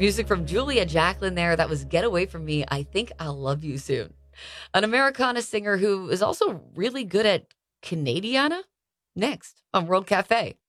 Music from Julia Jacqueline there. That was Get Away From Me. I Think I'll Love You Soon. An Americana singer who is also really good at Canadiana. Next on World Cafe.